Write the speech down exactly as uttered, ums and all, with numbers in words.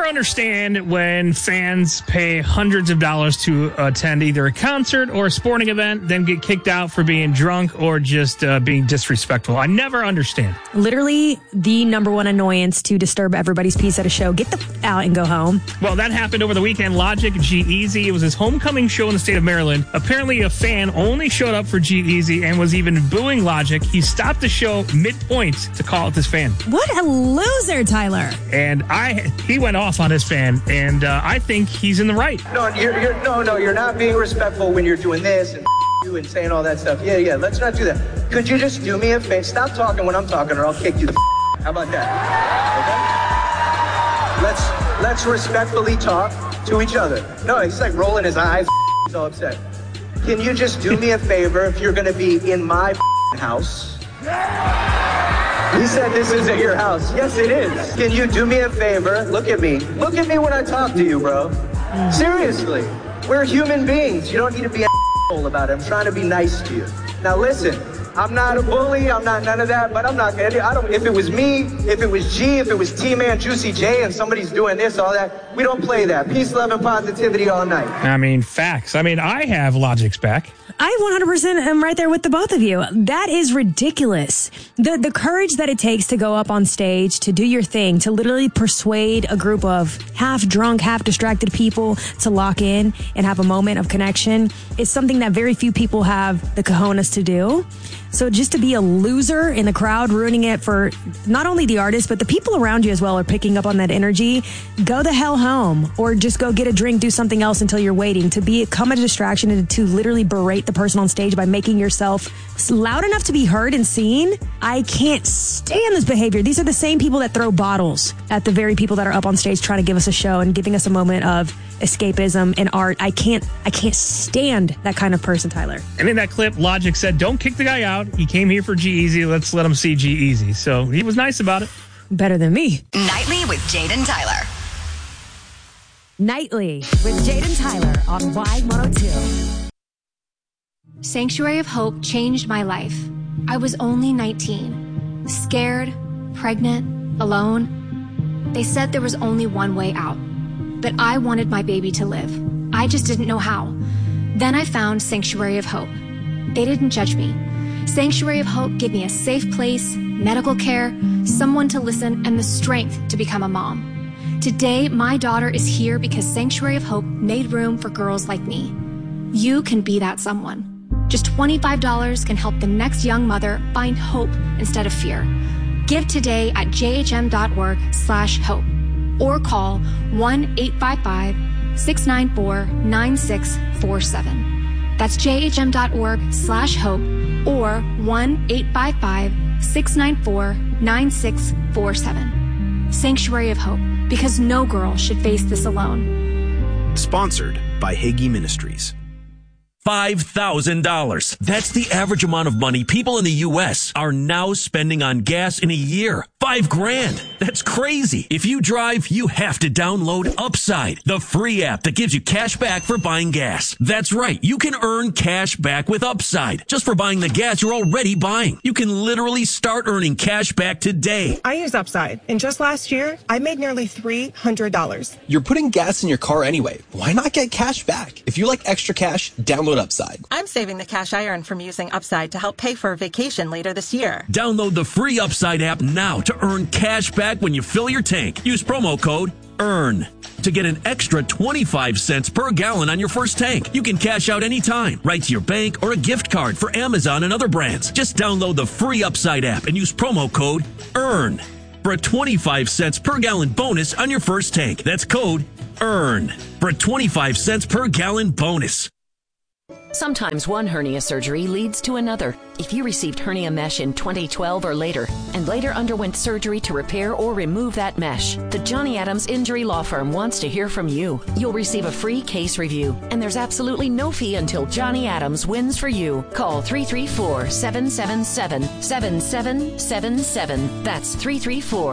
never understand when fans pay hundreds of dollars to attend either a concert or a sporting event, then get kicked out for being drunk or just uh, being disrespectful. I never understand. Literally the number one annoyance to disturb everybody's peace at a show. Get the f- out and go home. Well, that happened over the weekend. Logic, G-Eazy. It was his homecoming show in the state of Maryland. Apparently, a fan only showed up for G-Eazy and was even booing Logic. He stopped the show mid-point to call out this fan. What a loser, Tyler. And I, he went off on his fan, and uh, I think he's in the right. No, you're, you're, no, no, you're not being respectful when you're doing this and you and saying all that stuff. Yeah, yeah, let's not do that. Could you just do me a favor? Stop talking when I'm talking or I'll kick you the How about that? Okay? Let's, let's respectfully talk to each other. No, he's like rolling his eyes. He's all upset. Can you just do me a favor if you're going to be in my house? He said this isn't your house. Yes, it is. Can you do me a favor? Look at me. Look at me when I talk to you, bro. Seriously. We're human beings. You don't need to be an asshole about it. I'm trying to be nice to you. Now listen, I'm not a bully. I'm not none of that, but I'm not gonna, I don't, if it was me, if it was G, if it was T-Man, Juicy J, and somebody's doing this, all that, we don't play that. Peace, love, and positivity all night. I mean, facts. I mean, I have Logic's back. I one hundred percent am right there with the both of you. That is ridiculous. The the courage that it takes to go up on stage, to do your thing, to literally persuade a group of half drunk, half distracted people to lock in and have a moment of connection is something that very few people have the cojones to do. So just to be a loser in the crowd, ruining it for not only the artist, but the people around you as well are picking up on that energy. Go the hell home or just go get a drink, do something else until you're waiting. To become a distraction and to literally berate the person on stage by making yourself loud enough to be heard and seen. I can't stand this behavior. These are the same people that throw bottles at the very people that are up on stage trying to give us a show and giving us a moment of escapism and art. I can't, I can't stand that kind of person, Tyler. And in that clip, Logic said, don't kick the guy out. He came here for G-Eazy. Let's let him see G-Eazy. So he was nice about it. Better than me. Nightly with Jade and Tyler. Nightly with Jade and Tyler on Y one oh two. Sanctuary of Hope changed my life. I was only nineteen, scared, pregnant, alone. They said there was only one way out, but I wanted my baby to live. I just didn't know how. Then I found Sanctuary of Hope. They didn't judge me. Sanctuary of Hope gave me a safe place, medical care, someone to listen, and the strength to become a mom. Today, my daughter is here because Sanctuary of Hope made room for girls like me. You can be that someone. Just twenty-five dollars can help the next young mother find hope instead of fear. Give today at jhm.org slash hope or call one eight five five, six nine four, nine six four seven. That's jhm.org slash hope or one eight five five, six nine four, nine six four seven. Sanctuary of Hope, because no girl should face this alone. Sponsored by Hagee Ministries. five thousand dollars. That's the average amount of money people in the U S are now spending on gas in a year. Five grand. That's crazy. If you drive, you have to download Upside, the free app that gives you cash back for buying gas. That's right. You can earn cash back with Upside just for buying the gas you're already buying. You can literally start earning cash back today. I use Upside, and just last year, I made nearly three hundred dollars. You're putting gas in your car anyway. Why not get cash back? If you like extra cash, download Upside. I'm saving the cash I earn from using Upside to help pay for a vacation later this year. Download the free Upside app now to earn cash back when you fill your tank. Use promo code EARN to get an extra twenty-five cents per gallon on your first tank. You can cash out anytime, right to your bank or a gift card for Amazon and other brands. Just download the free Upside app and use promo code EARN for a twenty-five cents per gallon bonus on your first tank. That's code EARN for a twenty-five cents per gallon bonus. Sometimes one hernia surgery leads to another. If you received hernia mesh in twenty twelve or later, and later underwent surgery to repair or remove that mesh, the Johnny Adams Injury Law Firm wants to hear from you. You'll receive a free case review, and there's absolutely no fee until Johnny Adams wins for you. Call three three four, seven seven seven, seven seven seven seven. That's three three four,